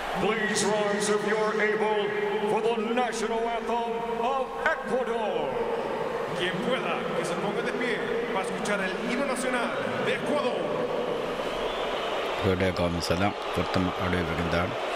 Please rise if you're able for the national anthem of Ecuador. Quien pueda, que se ponga de pie para escuchar el himno nacional de Ecuador. Waalaikumsalam. Pertama ada berkenaan.